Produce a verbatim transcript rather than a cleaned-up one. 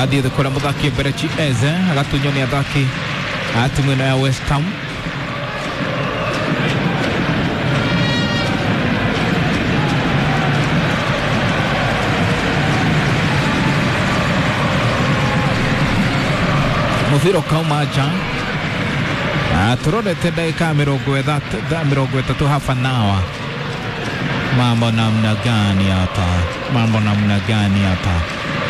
Adi the Koramaki Berechi Eze, Ratunyoni Adaki, Atumina West Ham. Mufiro Kaumaja. Turode tedai kamero gwedha damiro gweta tu half an hour. Mambo namna gani hapa? Mambo namna gani hapa?